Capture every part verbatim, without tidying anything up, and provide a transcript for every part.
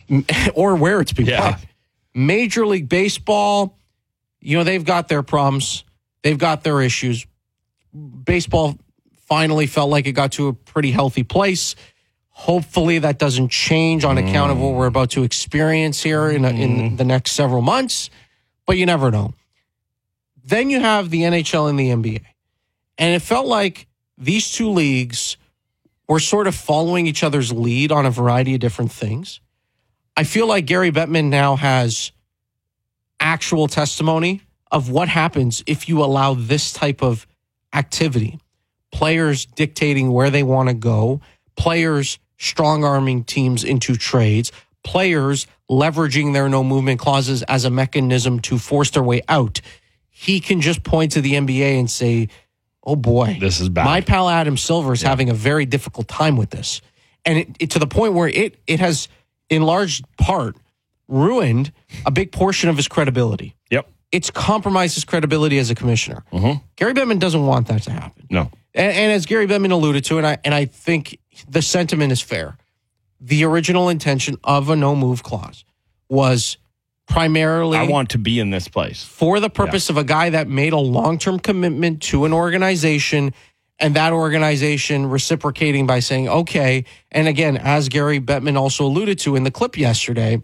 or where it's being Yeah. played. Major League Baseball, you know, they've got their problems. They've got their issues. Baseball finally felt like it got to a pretty healthy place. Hopefully that doesn't change on account of what we're about to experience here in, a, in the next several months, but you never know. Then you have the N H L and the N B A. And it felt like these two leagues were sort of following each other's lead on a variety of different things. I feel like Gary Bettman now has actual testimony of what happens if you allow this type of activity. Players dictating where they want to go, players strong-arming teams into trades, players leveraging their no-movement clauses as a mechanism to force their way out. He can just point to the N B A and say, oh boy, this is bad. My pal Adam Silver is Yeah. having a very difficult time with this. And it, it, to the point where it it has, in large part, ruined a big portion of his credibility. Yep. It's compromised his credibility as a commissioner. Mm-hmm. Gary Bettman doesn't want that to happen. No. And, and as Gary Bettman alluded to, and I and I think the sentiment is fair, the original intention of a no-move clause was primarily I want to be in this place. for the purpose yeah. of a guy that made a long-term commitment to an organization, and that organization reciprocating by saying, okay, and again, as Gary Bettman also alluded to in the clip yesterday,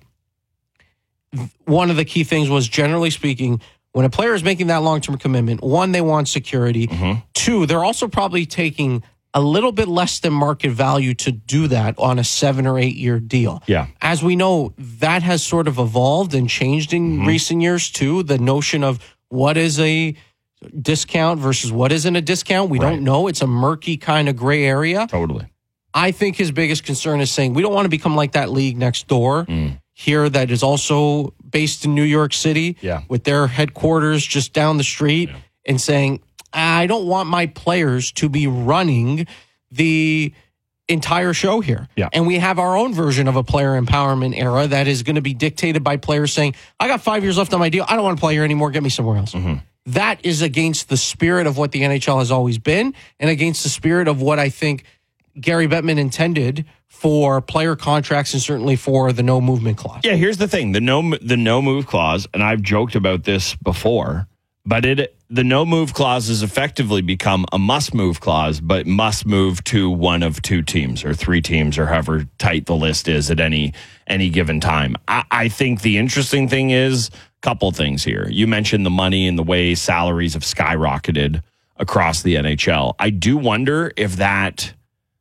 one of the key things was, generally speaking, when a player is making that long-term commitment, one, they want security. Mm-hmm. Two, they're also probably taking a little bit less than market value to do that on a seven or eight year deal. Yeah. As we know, that has sort of evolved and changed in mm-hmm. recent years too. The notion of what is a discount versus what isn't a discount, we right. don't know. It's a murky kind of gray area. Totally. I think his biggest concern is saying we don't want to become like that league next door mm. here that is also based in New York City yeah. with their headquarters just down the street yeah. and saying, I don't want my players to be running the entire show here. Yeah. And we have our own version of a player empowerment era that is going to be dictated by players saying, I got five years left on my deal. I don't want to play here anymore. Get me somewhere else. Mm-hmm. That is against the spirit of what the N H L has always been and against the spirit of what I think Gary Bettman intended for player contracts and certainly for the no movement clause. Yeah, here's the thing. The no the no move clause, and I've joked about this before, but it the no move clause has effectively become a must move clause, but must move to one of two teams or three teams or however tight the list is at any any given time. I, I think the interesting thing is a couple things here. You mentioned the money and the way salaries have skyrocketed across the N H L. I do wonder if that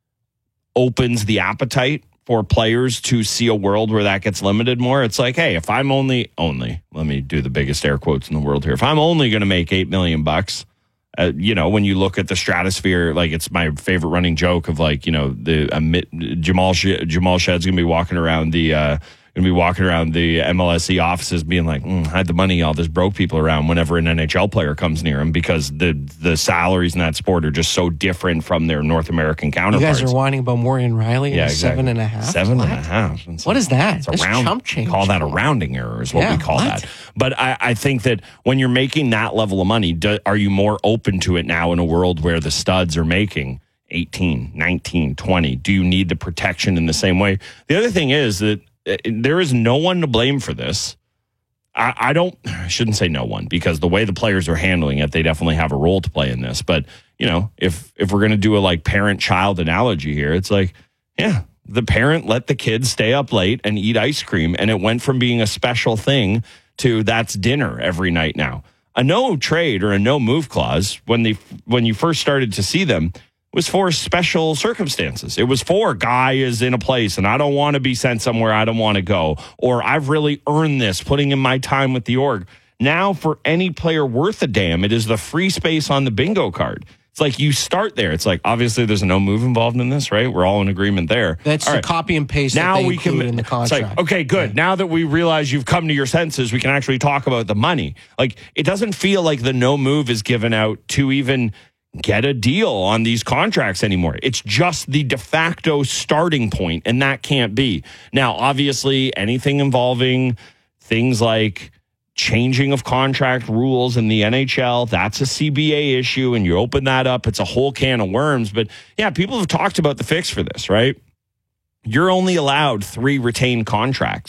opens the appetite for players to see a world where that gets limited more. It's like, hey, if I'm only, only, let me do the biggest air quotes in the world here. If I'm only going to make eight million bucks, uh, you know, when you look at the stratosphere, like it's my favorite running joke of like, you know, the uh, Jamal, Jamal Shedd's going to be walking around the, uh, going to be walking around the M L S E offices being like, mm, I had the money, all this broke people around whenever an N H L player comes near him because the the salaries in that sport are just so different from their North American counterparts. You guys are whining about Morgan Riley yeah, and exactly. seven and a half? Seven what? and a half. It's what a, is that? It's a That's round, chump change. Call that a rounding error is what yeah, we call what? that. But I, I think that when you're making that level of money, do, are you more open to it now in a world where the studs are making eighteen, nineteen, twenty? Do you need the protection in the same way? The other thing is that there is no one to blame for this. I, I don't, I shouldn't say no one, because the way the players are handling it, they definitely have a role to play in this. But, you know, if if we're going to do a like parent-child analogy here, it's like, yeah, the parent let the kids stay up late and eat ice cream, and it went from being a special thing to that's dinner every night now. A no trade or a no move clause, when they when you first started to see them, was for special circumstances. It was for guy is in a place and I don't want to be sent somewhere I don't want to go, or I've really earned this putting in my time with the org. Now for any player worth a damn, it is the free space on the bingo card. It's like you start there. It's like, obviously there's a no move involved in this, right? We're all in agreement there. That's all the right. copy and paste now that they we include can, in the contract. It's like, okay, good. Right. Now that we realize you've come to your senses, we can actually talk about the money. Like, it doesn't feel like the no move is given out to even get a deal on these contracts anymore. It's just the de facto starting point, and that can't be. Now, obviously, anything involving things like changing of contract rules in the N H L, that's a C B A issue, and you open that up, it's a whole can of worms. But yeah, people have talked about the fix for this, right? You're only allowed three retained contracts.